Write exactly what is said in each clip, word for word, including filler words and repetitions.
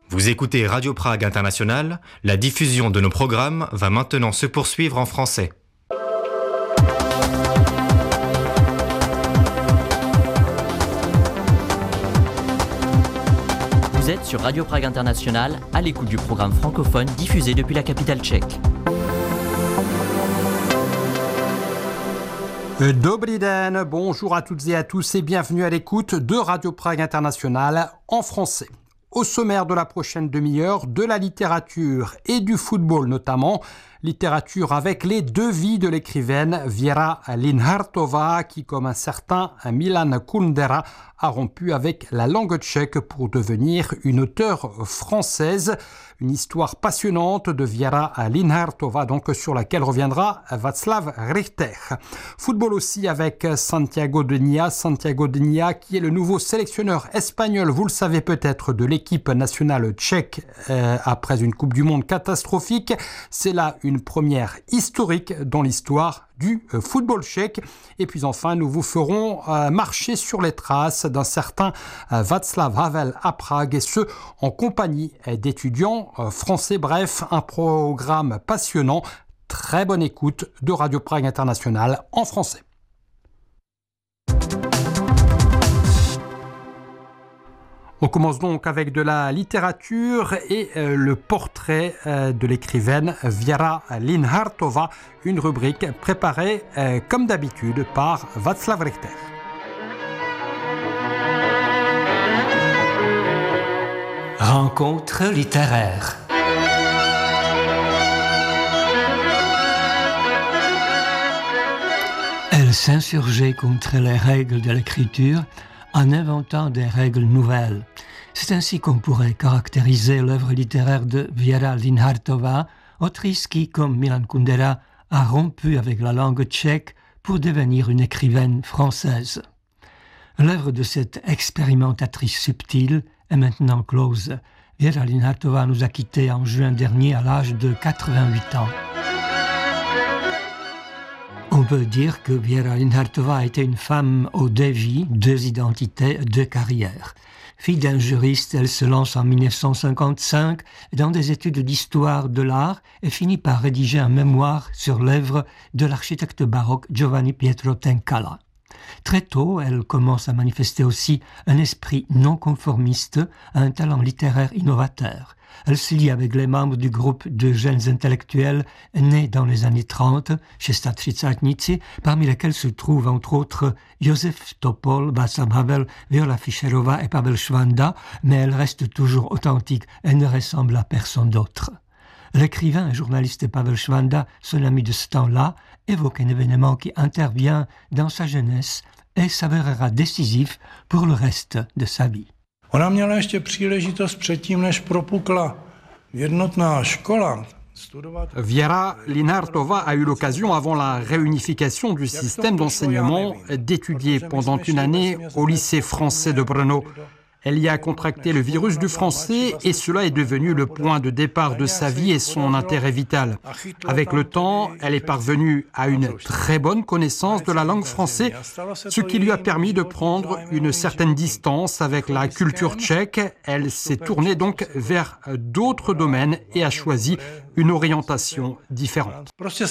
Vous écoutez Radio Prague International, la diffusion de nos programmes va maintenant se poursuivre en français. Vous êtes sur Radio Prague International, à l'écoute du programme francophone diffusé depuis la capitale tchèque. Dobrý den, bonjour à toutes et à tous et bienvenue à l'écoute de Radio Prague International en français. Au sommaire de la prochaine demi-heure, de la littérature et du football notamment. Littérature avec les deux vies de l'écrivaine Věra Linhartová qui, comme un certain Milan Kundera, a rompu avec la langue tchèque pour devenir une auteure française. Une histoire passionnante de Věra Linhartová, donc sur laquelle reviendra Václav Richter. Football aussi avec Santiago Denia. Santiago Denia qui est le nouveau sélectionneur espagnol, vous le savez peut-être, de l'équipe nationale tchèque euh, après une Coupe du Monde catastrophique. C'est là une première historique dans l'histoire du football tchèque. Et puis enfin, nous vous ferons euh, marcher sur les traces d'un certain euh, Václav Havel à Prague, et ce, en compagnie euh, d'étudiants euh, français. Bref, un programme passionnant. Très bonne écoute de Radio Prague International en français. On commence donc avec de la littérature et euh, le portrait euh, de l'écrivaine Věra Linhartová, une rubrique préparée euh, comme d'habitude par Václav Richter. Rencontre littéraire. Elle s'insurgeait contre les règles de l'écriture en inventant des règles nouvelles. C'est ainsi qu'on pourrait caractériser l'œuvre littéraire de Věra Linhartová, autrice qui, comme Milan Kundera, a rompu avec la langue tchèque pour devenir une écrivaine française. L'œuvre de cette expérimentatrice subtile est maintenant close. Věra Linhartová nous a quittés en juin dernier à l'âge de quatre-vingt-huit ans. On peut dire que Věra Linhartová était une femme aux deux vies, deux identités, deux carrières. Fille d'un juriste, elle se lance en dix-neuf cent cinquante-cinq dans des études d'histoire de l'art et finit par rédiger un mémoire sur l'œuvre de l'architecte baroque Giovanni Pietro Tenkala. Très tôt, elle commence à manifester aussi un esprit non conformiste, un talent littéraire innovateur. Elle se lie avec les membres du groupe de jeunes intellectuels nés dans les années trente, chez Statřicátníci, parmi lesquels se trouvent entre autres Josef Topol, Václav Havel, Viola Fischerová et Pavel Švanda, mais elle reste toujours authentique et ne ressemble à personne d'autre. L'écrivain et journaliste Pavel Švanda, son ami de ce temps-là, évoque un événement qui intervient dans sa jeunesse et s'avérera décisif pour le reste de sa vie. Ona měla ještě příležitost předtím, než propukla jednotná škola. Věra Linhartová a eu l'occasion, avant la réunification du système d'enseignement, d'étudier pendant une année au lycée français de Brno. Elle y a contracté le virus du français et cela est devenu le point de départ de sa vie et son intérêt vital. Avec le temps, elle est parvenue à une très bonne connaissance de la langue française, ce qui lui a permis de prendre une certaine distance avec la culture tchèque. Elle s'est tournée donc vers d'autres domaines et a choisi une orientation différente.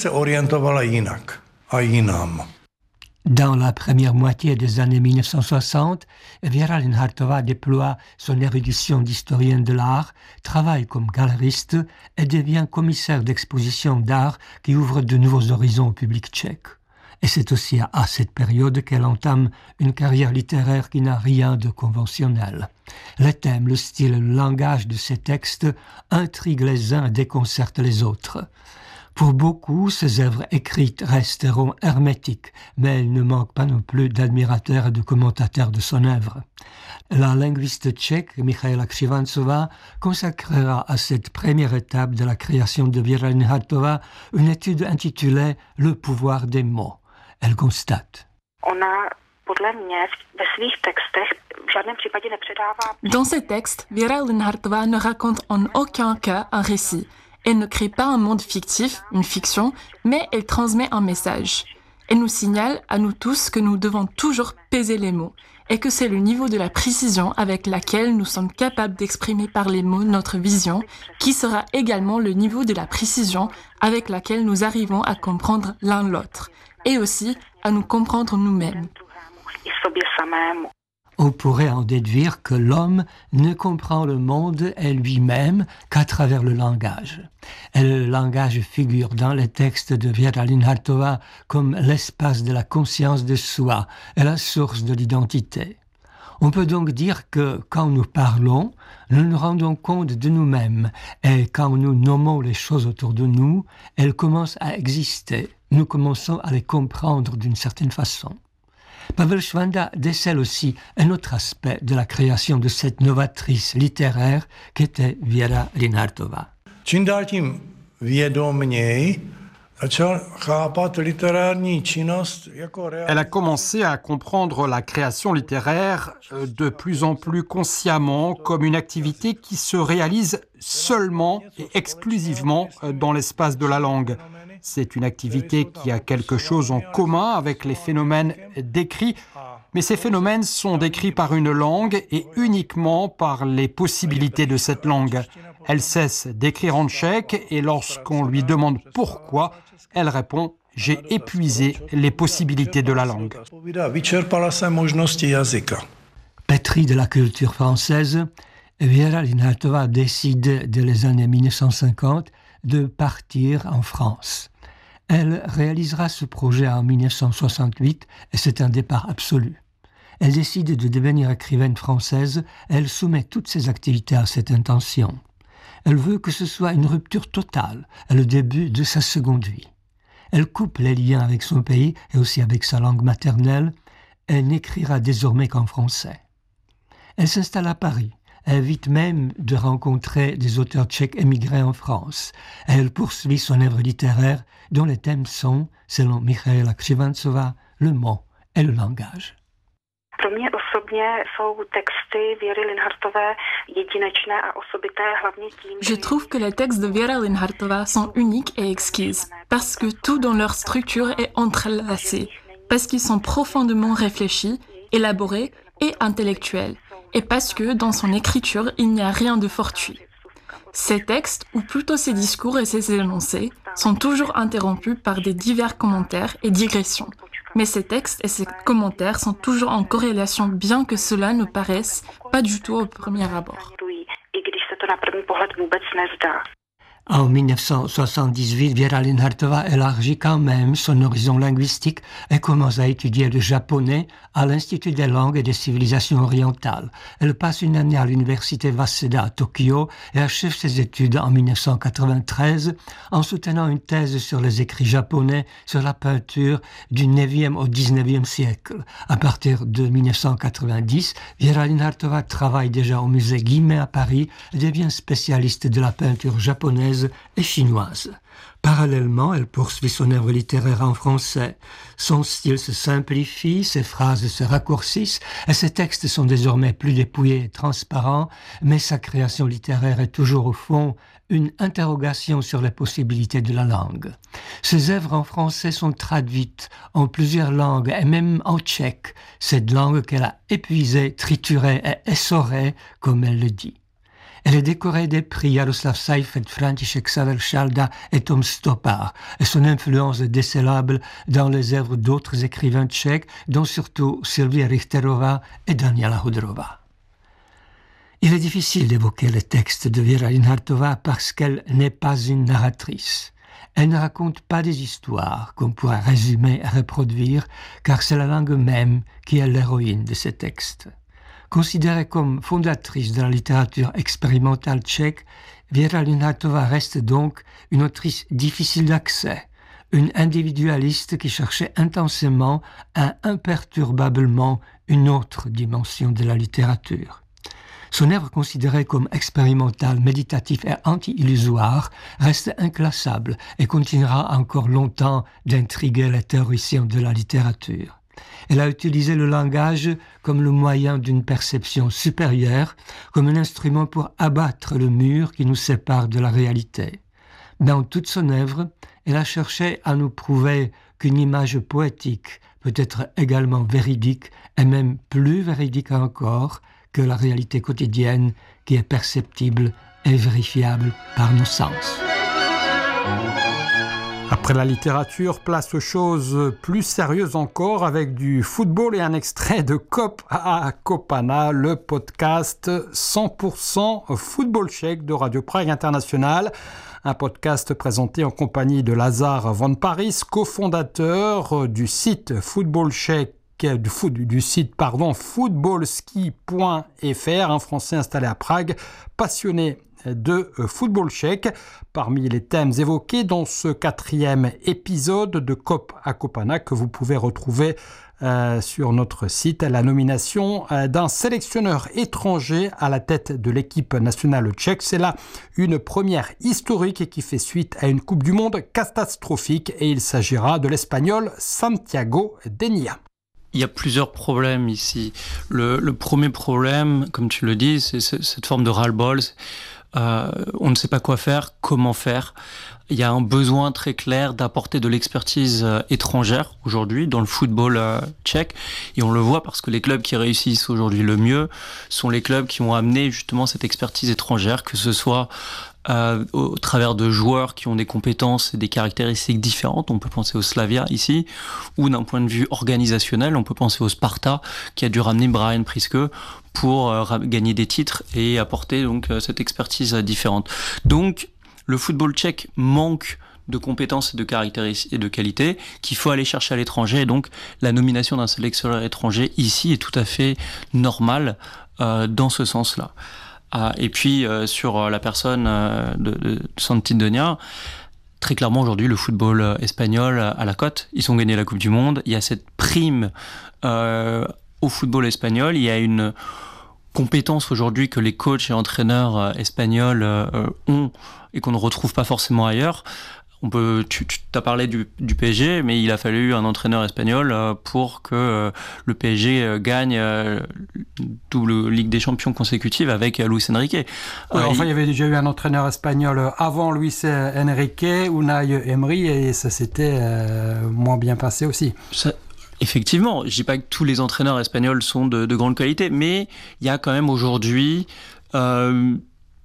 Dans la première moitié des années dix-neuf cent soixante, Věra Linhartová déploie son érudition d'historienne de l'art, travaille comme galeriste et devient commissaire d'exposition d'art qui ouvre de nouveaux horizons au public tchèque. Et c'est aussi à cette période qu'elle entame une carrière littéraire qui n'a rien de conventionnel. Les thèmes, le style et le langage de ses textes intriguent les uns et déconcertent les autres. Pour beaucoup, ses œuvres écrites resteront hermétiques, mais il ne manque pas non plus d'admirateurs et de commentateurs de son œuvre. La linguiste tchèque Michaela Křivancová consacrera à cette première étape de la création de Věra Linhartová une étude intitulée « Le pouvoir des mots ». Elle constate. Dans ses textes, Věra Linhartová ne raconte en aucun cas un récit. Elle ne crée pas un monde fictif, une fiction, mais elle transmet un message. Elle nous signale à nous tous que nous devons toujours peser les mots et que c'est le niveau de la précision avec laquelle nous sommes capables d'exprimer par les mots notre vision qui sera également le niveau de la précision avec laquelle nous arrivons à comprendre l'un l'autre et aussi à nous comprendre nous-mêmes. On pourrait en déduire que l'homme ne comprend le monde et lui-même qu'à travers le langage. Et le langage figure dans les textes de Věra Linhartová comme l'espace de la conscience de soi et la source de l'identité. On peut donc dire que quand nous parlons, nous nous rendons compte de nous-mêmes et quand nous nommons les choses autour de nous, elles commencent à exister. Nous commençons à les comprendre d'une certaine façon. Pavel Švanda décèle aussi un autre aspect de la création de cette novatrice littéraire qu'était Věra Linhartová. Čím dál tím vědomněji začal chápat literární činnost jako Elle a realitu. commencé à comprendre la création littéraire euh, de plus en plus consciemment comme une activité qui se réalise seulement et exclusivement euh, dans l'espace de la langue. C'est une activité qui a quelque chose en commun avec les phénomènes décrits, mais ces phénomènes sont décrits par une langue et uniquement par les possibilités de cette langue. Elle cesse d'écrire en tchèque et lorsqu'on lui demande pourquoi, elle répond « J'ai épuisé les possibilités de la langue ». Vyčerpala jsem možnosti jazyka. Pétrie de la culture française, Věra Linhartová décide dès les années mille neuf cent cinquante de partir en France. Elle réalisera ce projet en mille neuf cent soixante-huit et c'est un départ absolu. Elle décide de devenir écrivaine française et elle soumet toutes ses activités à cette intention. Elle veut que ce soit une rupture totale et le début de sa seconde vie. Elle coupe les liens avec son pays et aussi avec sa langue maternelle et n'écrira désormais qu'en français. Elle s'installe à Paris. Elle évite même de rencontrer des auteurs tchèques émigrés en France. Et elle poursuit son œuvre littéraire dont les thèmes sont, selon Michaela Křivancová, le mot et le langage. Pro mě osobně jsou texty Věry Linhartové jedinečné a osobité hlavně tím, Je trouve que les textes de Věra Linhartová sont uniques et exquises, parce que tout dans leur structure est entrelacé, parce qu'ils sont profondément réfléchis, élaborés et intellectuels, et parce que dans son écriture, il n'y a rien de fortuit. Ces textes, ou plutôt ses discours et ses énoncés, sont toujours interrompus par des divers commentaires et digressions. Mais ces textes et ces commentaires sont toujours en corrélation, bien que cela ne paraisse pas du tout au premier abord. i když se to na první pohled vůbec nezdá. En mille neuf cent soixante-dix-huit, Věra Linhartová élargit quand même son horizon linguistique et commence à étudier le japonais à l'Institut des langues et des civilisations orientales. Elle passe une année à l'université Waseda à Tokyo et achève ses études en mille neuf cent quatre-vingt-treize en soutenant une thèse sur les écrits japonais sur la peinture du neuvième au dix-neuvième siècle. À partir de mille neuf cent quatre-vingt-dix, Věra Linhartová travaille déjà au musée Guimet à Paris et devient spécialiste de la peinture japonaise et chinoise. Parallèlement, elle poursuit son œuvre littéraire en français. Son style se simplifie, ses phrases se raccourcissent et ses textes sont désormais plus dépouillés et transparents, mais sa création littéraire est toujours au fond une interrogation sur les possibilités de la langue. Ses œuvres en français sont traduites en plusieurs langues et même en tchèque, cette langue qu'elle a épuisée, triturée et essorée, comme elle le dit. Elle est décorée des prix Jaroslav Seifert, František Savelšalda et Tom Stoppard, et son influence est décélable dans les œuvres d'autres écrivains tchèques, dont surtout Sylvia Richterová et Daniela Hudrová. Il est difficile d'évoquer les textes de Věra Linhartová parce qu'elle n'est pas une narratrice. Elle ne raconte pas des histoires qu'on pourrait résumer et reproduire, car c'est la langue même qui est l'héroïne de ces textes. Considérée comme fondatrice de la littérature expérimentale tchèque, Věra Linhartová reste donc une autrice difficile d'accès, une individualiste qui cherchait intensément et imperturbablement une autre dimension de la littérature. Son œuvre considérée comme expérimentale, méditative et anti-illusoire reste inclassable et continuera encore longtemps d'intriguer les théoriciens de la littérature. Elle a utilisé le langage comme le moyen d'une perception supérieure, comme un instrument pour abattre le mur qui nous sépare de la réalité. Dans toute son œuvre, elle a cherché à nous prouver qu'une image poétique peut être également véridique et même plus véridique encore que la réalité quotidienne qui est perceptible et vérifiable par nos sens. Après la littérature, place aux choses plus sérieuses encore avec du football et un extrait de Cop à Kopana, le podcast cent pour cent football tchèque de Radio Prague International. Un podcast présenté en compagnie de Lazar Van Parijs, cofondateur du site football tchèque Du, foot, du site pardon, footballski point f r, un Français installé à Prague, passionné de football tchèque. Parmi les thèmes évoqués dans ce quatrième épisode de Cop à Kopana, que vous pouvez retrouver euh, sur notre site, la nomination euh, d'un sélectionneur étranger à la tête de l'équipe nationale tchèque. C'est là une première historique et qui fait suite à une Coupe du Monde catastrophique, et il s'agira de l'Espagnol Santiago Denia. Il y a plusieurs problèmes ici. Le, le premier problème, comme tu le dis, c'est, c'est cette forme de ras-le-bol. Euh, on ne sait pas quoi faire, comment faire. Il y a un besoin très clair d'apporter de l'expertise euh, étrangère aujourd'hui dans le football euh, tchèque. Et on le voit parce que les clubs qui réussissent aujourd'hui le mieux sont les clubs qui ont amené justement cette expertise étrangère, que ce soit Euh, au travers de joueurs qui ont des compétences et des caractéristiques différentes. On peut penser au Slavia ici, ou d'un point de vue organisationnel, on peut penser au Sparta qui a dû ramener Brian Priske pour euh, gagner des titres et apporter donc euh, cette expertise euh, différente. Donc le football tchèque manque de compétences et de caractéristiques et de qualité qu'il faut aller chercher à l'étranger, et donc la nomination d'un sélectionneur étranger ici est tout à fait normale euh, dans ce sens-là. Ah, et puis euh, sur euh, la personne euh, de, de Santi Denia, très clairement aujourd'hui le football euh, espagnol euh, à la cote, ils ont gagné la Coupe du Monde, il y a cette prime euh, au football espagnol, il y a une compétence aujourd'hui que les coachs et entraîneurs euh, espagnols euh, ont et qu'on ne retrouve pas forcément ailleurs. On peut, tu, tu as parlé du, du P S G, mais il a fallu un entraîneur espagnol euh, pour que euh, le P S G euh, gagne euh, double Ligue des Champions consécutive avec euh, Luis Enrique. Ouais, euh, enfin, il il y avait déjà eu un entraîneur espagnol avant Luis Enrique, Unai Emery, et ça s'était euh, moins bien passé aussi. Ça, effectivement, je dis pas que tous les entraîneurs espagnols sont de, de grande qualité, mais il y a quand même aujourd'hui... Euh,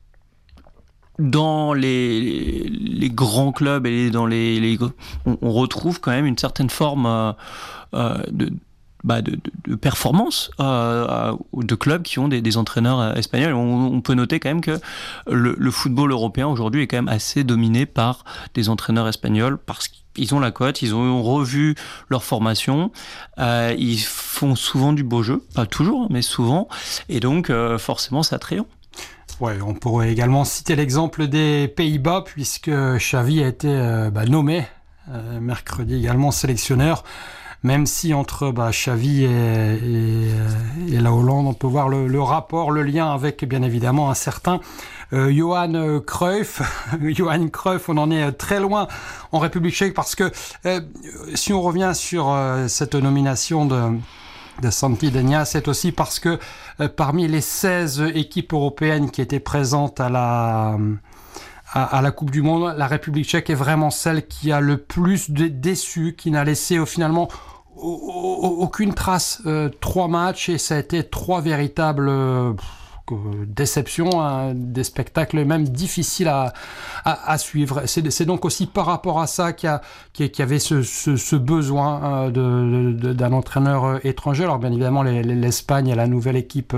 dans les, les grands clubs et dans les, les on, on retrouve quand même une certaine forme euh, euh, de, bah de, de, de performance euh, de clubs qui ont des, des entraîneurs espagnols. On, on peut noter quand même que le, le football européen aujourd'hui est quand même assez dominé par des entraîneurs espagnols parce qu'ils ont la cote, ils ont revu leur formation, euh, ils font souvent du beau jeu, pas toujours, mais souvent, et donc euh, forcément c'est attrayant. Ouais, on pourrait également citer l'exemple des Pays-Bas, puisque Xavi a été euh, bah, nommé euh, mercredi également sélectionneur, même si entre bah, Xavi et, et, et la Hollande, on peut voir le, le rapport, le lien avec bien évidemment un certain euh, Johan Cruyff. Johan Cruyff, on en est très loin en République tchèque, parce que euh, si on revient sur euh, cette nomination de... de Santi Denia, c'est aussi parce que euh, parmi les seize équipes européennes qui étaient présentes à la, à, à la Coupe du Monde, la République tchèque est vraiment celle qui a le plus de, déçu, qui n'a laissé euh, finalement o- o- aucune trace. Euh, trois matchs, et ça a été trois véritables... Euh, déception, hein, des spectacles même difficiles à, à, à suivre. C'est, c'est donc aussi par rapport à ça qu'il y, a, qu'il y avait ce, ce, ce besoin euh, de, de, d'un entraîneur étranger. Alors bien évidemment, les, les, l'Espagne est la nouvelle équipe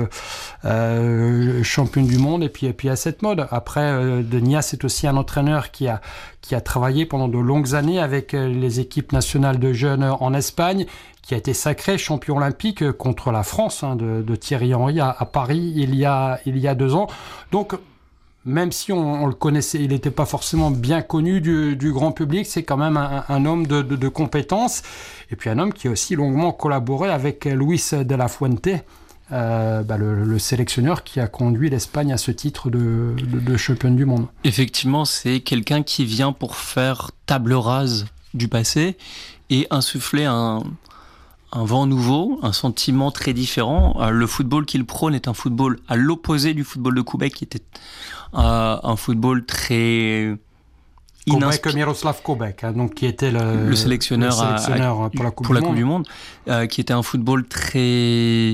euh, championne du monde, et puis, et puis à cette mode. Après, euh, Denia, c'est aussi un entraîneur qui a, qui a travaillé pendant de longues années avec les équipes nationales de jeunes en Espagne, qui a été sacré champion olympique contre la France, hein, de, de Thierry Henry à, à Paris il y a, il y a deux ans. Donc, même si on, on le connaissait, il n'était pas forcément bien connu du, du grand public, c'est quand même un, un homme de, de, de compétences, et puis un homme qui a aussi longuement collaboré avec Luis de la Fuente, euh, bah le, le sélectionneur qui a conduit l'Espagne à ce titre de, de, de champion du monde. Effectivement, c'est quelqu'un qui vient pour faire table rase du passé et insuffler un... un vent nouveau, un sentiment très différent. Euh, le football qu'il prône est un football à l'opposé du football de Québec, qui était euh, un football très Koubek, inspi... Miroslav Koubek, hein, donc qui était le, le sélectionneur, le sélectionneur à, à, pour la Coupe pour du la Monde, coupe du monde euh, qui était un football très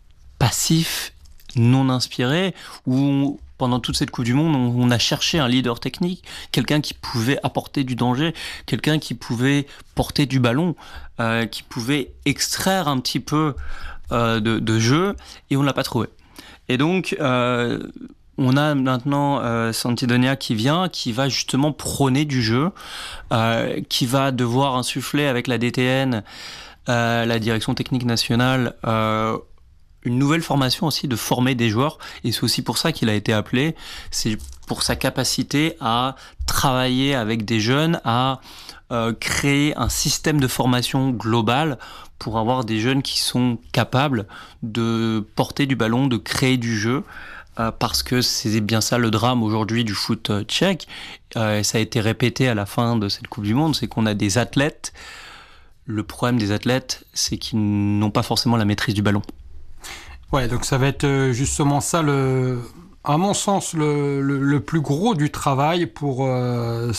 passif, non inspiré, où on, pendant toute cette Coupe du Monde, on, on a cherché un leader technique, quelqu'un qui pouvait apporter du danger, quelqu'un qui pouvait porter du ballon, euh, qui pouvait extraire un petit peu euh, de, de jeu, et on ne l'a pas trouvé. Et donc, euh, on a maintenant euh, Santidonnia qui vient, qui va justement prôner du jeu, euh, qui va devoir insuffler avec la D T N, euh, la Direction Technique Nationale, euh, une nouvelle formation aussi, de former des joueurs, et c'est aussi pour ça qu'il a été appelé, c'est pour sa capacité à travailler avec des jeunes, à euh, créer un système de formation global pour avoir des jeunes qui sont capables de porter du ballon, de créer du jeu, euh, parce que c'est bien ça le drame aujourd'hui du foot euh, tchèque, euh, ça a été répété à la fin de cette Coupe du Monde, c'est qu'on a des athlètes, le problème des athlètes, c'est qu'ils n'ont pas forcément la maîtrise du ballon. Ouais, donc ça va être justement ça, le, à mon sens, le, le, le plus gros du travail pour euh,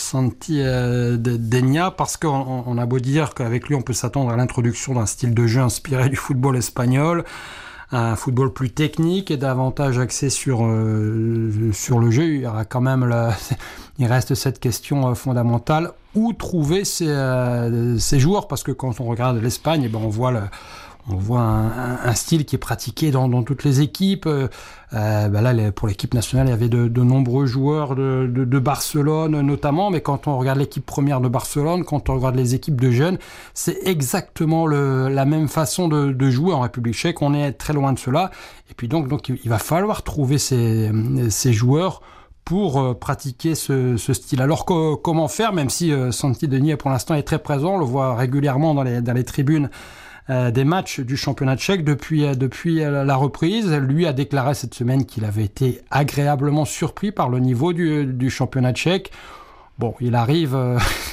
Santidonnia, parce qu'on on a beau dire qu'avec lui, on peut s'attendre à l'introduction d'un style de jeu inspiré du football espagnol, un football plus technique et davantage axé sur, euh, sur le jeu. Il y aura quand même, la, il reste cette question fondamentale, où trouver ces, euh, ces joueurs, parce que quand on regarde l'Espagne, eh ben on voit le... On voit un, un style qui est pratiqué dans, dans toutes les équipes. Euh, ben là, les, pour l'équipe nationale, il y avait de, de nombreux joueurs de, de, de Barcelone notamment, mais quand on regarde l'équipe première de Barcelone, quand on regarde les équipes de jeunes, c'est exactement le, la même façon de, de jouer en République tchèque. On est très loin de cela. Et puis donc, donc il va falloir trouver ces, ces joueurs pour euh, pratiquer ce, ce style. Alors que, comment faire, même si euh, Santidonnia pour l'instant est très présent, on le voit régulièrement dans les, dans les tribunes Euh, des matchs du championnat tchèque depuis, euh, depuis euh, la reprise. Lui a déclaré cette semaine qu'il avait été agréablement surpris par le niveau du, du championnat tchèque. Bon, il arrive, euh,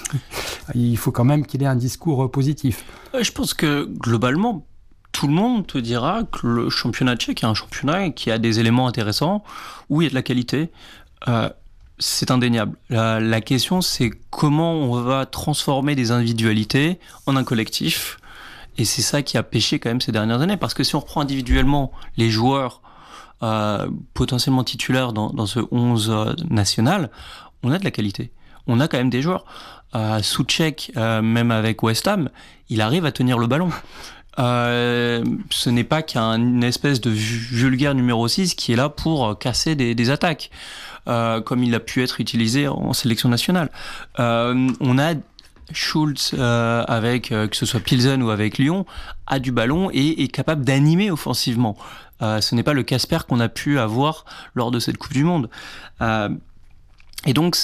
il faut quand même qu'il ait un discours positif. Je pense que globalement, tout le monde te dira que le championnat tchèque est un championnat qui a des éléments intéressants, où il y a de la qualité. Euh, c'est indéniable. La, la question, c'est comment on va transformer des individualités en un collectif. Et c'est ça qui a pêché quand même ces dernières années, parce que si on reprend individuellement les joueurs euh, potentiellement titulaires dans, dans ce onze euh, national, on a de la qualité. On a quand même des joueurs. Euh, Souček, euh, même avec West Ham, il arrive à tenir le ballon. Euh, ce n'est pas qu'une espèce de vulgaire numéro six qui est là pour casser des, des attaques, euh, comme il a pu être utilisé en sélection nationale. Euh, on a Schulz, euh, avec euh, que ce soit Pilsen ou avec Lyon, a du ballon et est capable d'animer offensivement. Euh, ce n'est pas le Casper qu'on a pu avoir lors de cette Coupe du Monde. Euh, et donc,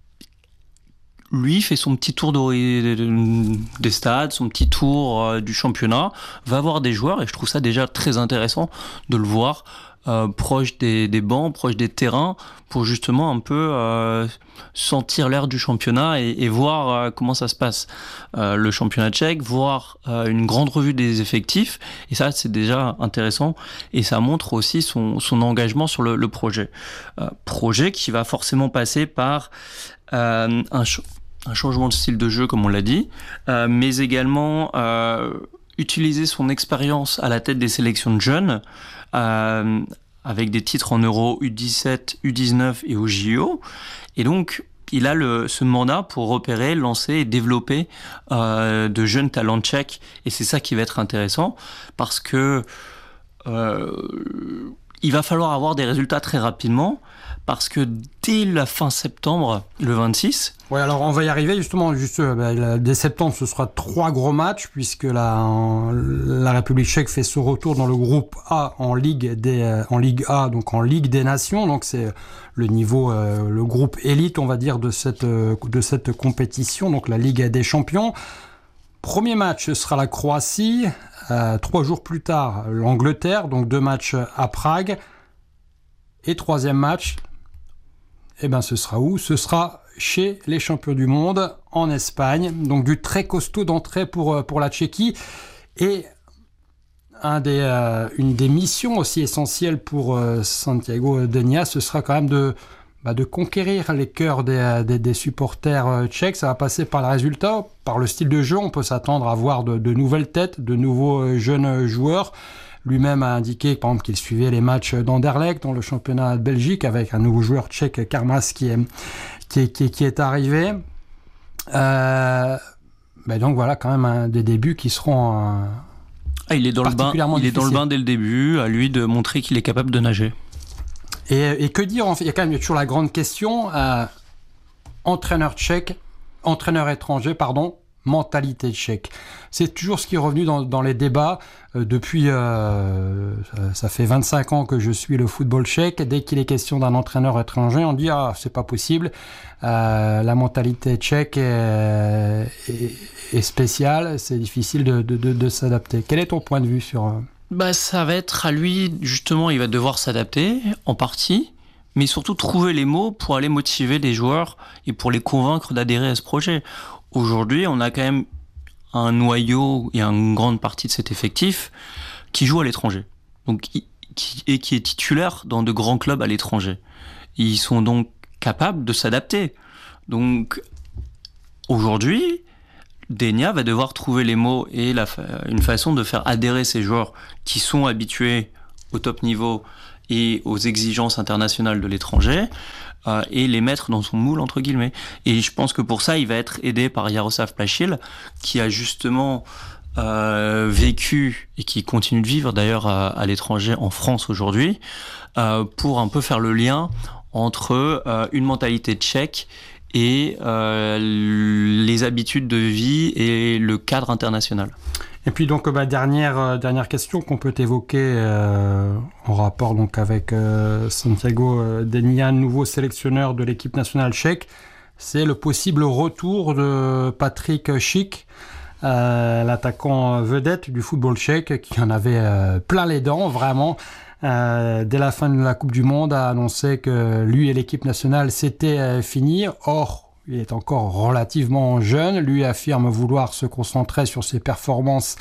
lui fait son petit tour de, des stades, son petit tour euh, du championnat, va voir des joueurs, et je trouve ça déjà très intéressant de le voir euh, proche des, des bancs, proche des terrains, pour justement un peu euh, sentir l'air du championnat et, et voir euh, comment ça se passe. Euh, le championnat tchèque, voir euh, une grande revue des effectifs, et ça c'est déjà intéressant, et ça montre aussi son, son engagement sur le, le projet. Euh, projet qui va forcément passer par euh, un, ch- un changement de style de jeu, comme on l'a dit, euh, mais également euh, utiliser son expérience à la tête des sélections de jeunes, euh, avec des titres en Euro U dix-sept, U dix-neuf et au J O. Et donc, il a le, ce mandat pour repérer, lancer et développer euh, de jeunes talents tchèques. Et c'est ça qui va être intéressant, parce que euh, il va falloir avoir des résultats très rapidement, parce que dès la fin septembre, le vingt-six... Oui, alors on va y arriver justement. Juste, bah, dès septembre, ce sera trois gros matchs, puisque la, en, la République tchèque fait son retour dans le groupe A en Ligue, des, en Ligue A, donc en Ligue des Nations. Donc c'est le niveau, euh, le groupe élite, on va dire, de cette, de cette compétition, donc la Ligue des Champions. Premier match, ce sera la Croatie. Euh, trois jours plus tard, l'Angleterre, donc deux matchs à Prague. Et troisième match, eh ben, ce sera où ? Ce sera chez les champions du monde en Espagne. Donc du très costaud d'entrée pour, pour la Tchéquie. Et un des, euh, une des missions aussi essentielles pour euh, Santidonnia, ce sera quand même de, bah, de conquérir les cœurs des, des, des supporters tchèques. Ça va passer par le résultat, par le style de jeu. On peut s'attendre à voir de, de nouvelles têtes, de nouveaux jeunes joueurs. Lui-même a indiqué, par exemple, qu'il suivait les matchs d'Anderlecht dans le championnat de Belgique avec un nouveau joueur tchèque, Karmas, qui est, qui est, qui est, qui est arrivé. Euh, ben donc voilà, quand même un, des débuts qui seront euh, ah, il est dans le bain. Il est dans le bain dès le début. À lui de montrer qu'il est capable de nager. Et, et que dire, il y a quand même toujours la grande question, euh, entraîneur tchèque, entraîneur étranger, pardon, mentalité tchèque. C'est toujours ce qui est revenu dans, dans les débats euh, depuis, euh, ça, ça fait vingt-cinq ans que je suis le football tchèque. Dès qu'il est question d'un entraîneur étranger, on dit « Ah, c'est pas possible, euh, la mentalité tchèque est, est, est spéciale, c'est difficile de, de, de, de s'adapter ». Quel est ton point de vue sur... Euh... Bah, ça va être à lui, justement, il va devoir s'adapter, en partie, mais surtout trouver les mots pour aller motiver les joueurs et pour les convaincre d'adhérer à ce projet. Aujourd'hui, on a quand même un noyau et une grande partie de cet effectif qui joue à l'étranger, donc qui, et qui est titulaire dans de grands clubs à l'étranger. Ils sont donc capables de s'adapter. Donc, aujourd'hui, Denia va devoir trouver les mots et la, une façon de faire adhérer ces joueurs qui sont habitués au top niveau et aux exigences internationales de l'étranger euh, et les mettre dans son moule, entre guillemets. Et je pense que pour ça, il va être aidé par Jaroslav Plachil, qui a justement euh, vécu et qui continue de vivre d'ailleurs à, à l'étranger en France aujourd'hui, euh, pour un peu faire le lien entre euh, une mentalité tchèque et euh, les habitudes de vie et le cadre international. Et puis donc bah, dernière euh, dernière question qu'on peut évoquer euh, en rapport donc avec euh, Santiago euh, Denia, nouveau sélectionneur de l'équipe nationale tchèque, c'est le possible retour de Patrick Schick, euh, l'attaquant vedette du football tchèque qui en avait euh, plein les dents vraiment. Euh, dès la fin de la Coupe du Monde, a annoncé que lui et l'équipe nationale, c'était euh, fini. Or, il est encore relativement jeune. Lui affirme vouloir se concentrer sur ses performances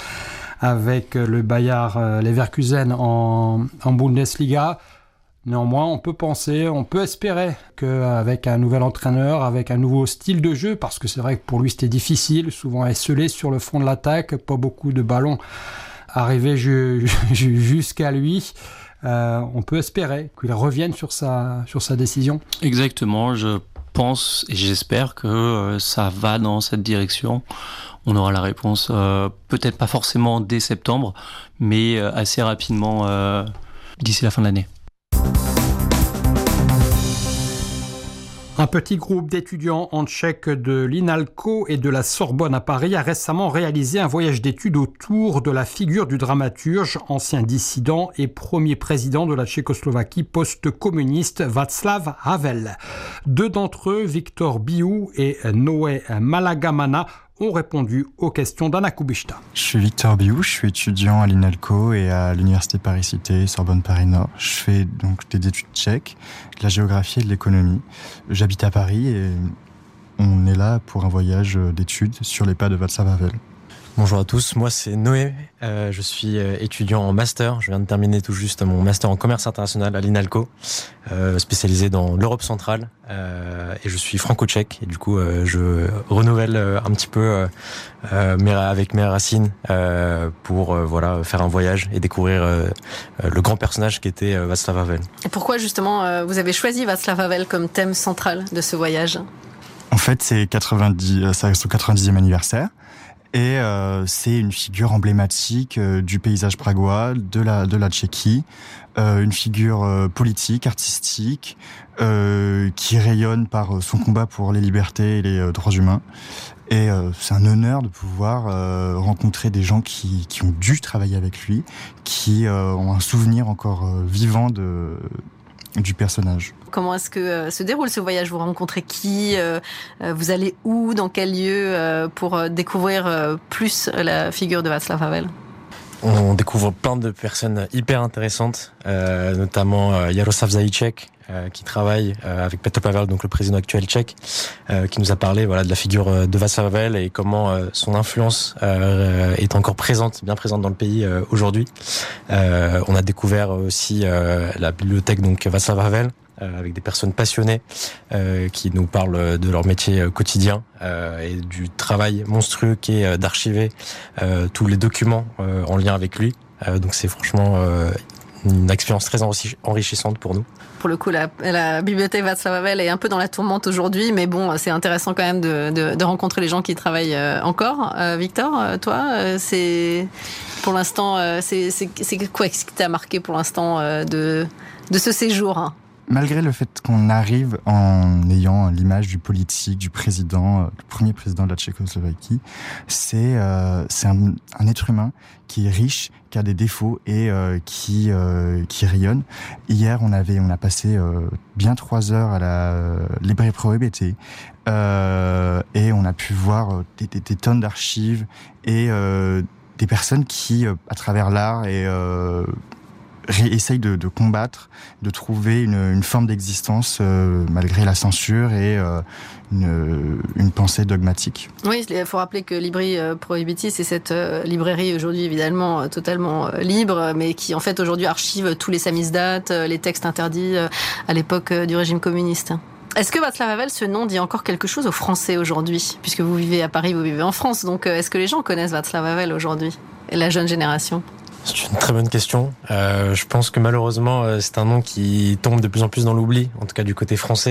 avec le Bayer euh, Leverkusen en, en Bundesliga. Néanmoins, on peut penser, on peut espérer qu'avec un nouvel entraîneur, avec un nouveau style de jeu, parce que c'est vrai que pour lui, c'était difficile, souvent esselé sur le fond de l'attaque, pas beaucoup de ballons arrivés ju- ju- jusqu'à lui. Euh, on peut espérer qu'il revienne sur sa, sur sa décision. Exactement, je pense et j'espère que euh, ça va dans cette direction. On aura la réponse, euh, peut-être pas forcément dès septembre, mais euh, assez rapidement euh, d'ici la fin de l'année. Un petit groupe d'étudiants en tchèque de l'INALCO et de la Sorbonne à Paris a récemment réalisé un voyage d'études autour de la figure du dramaturge, ancien dissident et premier président de la Tchécoslovaquie post-communiste Václav Havel. Deux d'entre eux, Victor Biou et Noé Malagamana, ont répondu aux questions d'Anna Kubishta. Je suis Victor Biou, je suis étudiant à l'INALCO et à l'Université Paris-Cité, Sorbonne Paris-Nord. Je fais donc des études tchèques, de la géographie et de l'économie. J'habite à Paris et on est là pour un voyage d'études sur les pas de Václav Havel. Bonjour à tous, moi c'est Noé, euh, je suis étudiant en master, je viens de terminer tout juste mon master en commerce international à l'INALCO, euh, spécialisé dans l'Europe centrale, euh, et je suis franco-tchèque, et du coup euh, je renouvelle un petit peu euh, mes, avec mes racines euh, pour euh, voilà, faire un voyage et découvrir euh, le grand personnage qui était euh, Václav Havel. Et pourquoi justement euh, vous avez choisi Václav Havel comme thème central de ce voyage ? En fait c'est quatre-vingt-dix, ça reste au quatre-vingt-dixième anniversaire. Et euh, c'est une figure emblématique euh, du paysage pragois, de la, de la Tchéquie, euh, une figure euh, politique, artistique, euh, qui rayonne par son combat pour les libertés et les euh, droits humains. Et euh, c'est un honneur de pouvoir euh, rencontrer des gens qui, qui ont dû travailler avec lui, qui euh, ont un souvenir encore euh, vivant de... du personnage. Comment est-ce que euh, se déroule ce voyage ? Vous rencontrez qui ? euh, Vous allez où ? Dans quel lieu euh, pour euh, découvrir euh, plus la figure de Václav Havel ? On découvre plein de personnes hyper intéressantes, euh, notamment euh, Jaroslav Zajíček, euh, qui travaille euh, avec Petr Pavel, donc le président actuel tchèque, euh, qui nous a parlé voilà, de la figure de Václav Havel et comment euh, son influence euh, est encore présente, bien présente dans le pays euh, aujourd'hui. Euh, on a découvert aussi euh, la bibliothèque donc Václav Havel, euh, avec des personnes passionnées euh, qui nous parlent de leur métier quotidien euh, et du travail monstrueux qui est d'archiver euh, tous les documents euh, en lien avec lui. Euh, donc c'est franchement euh, une expérience très enrichissante pour nous. Pour le coup, la, la bibliothèque Václav Havel est un peu dans la tourmente aujourd'hui, mais bon, c'est intéressant quand même de, de, de rencontrer les gens qui y travaillent euh, encore. Euh, Victor, toi, euh, c'est pour l'instant, euh, c'est, c'est, c'est quoi ce qui t'a marqué pour l'instant euh, de, de ce séjour, hein? Malgré le fait qu'on arrive en ayant l'image du politique, du président, le premier président de la Tchécoslovaquie, c'est euh, c'est un, un être humain qui est riche, qui a des défauts et euh, qui euh, qui rayonne. Hier, on avait on a passé euh, bien trois heures à la euh, librairie Prohibiti euh, et on a pu voir des, des, des tonnes d'archives et euh, des personnes qui, euh, à travers l'art et euh, essaye de, de combattre, de trouver une, une forme d'existence euh, malgré la censure et euh, une, une pensée dogmatique. Oui, il faut rappeler que Libri Prohibiti, c'est cette euh, librairie aujourd'hui évidemment euh, totalement euh, libre, mais qui en fait aujourd'hui archive tous les samizdat, euh, les textes interdits euh, à l'époque euh, du régime communiste. Est-ce que Václav Havel, ce nom dit encore quelque chose aux Français aujourd'hui? Puisque vous vivez à Paris, vous vivez en France, donc euh, est-ce que les gens connaissent Václav Havel aujourd'hui, et la jeune génération? C'est une très bonne question. Euh, je pense que malheureusement, c'est un nom qui tombe de plus en plus dans l'oubli, en tout cas du côté français.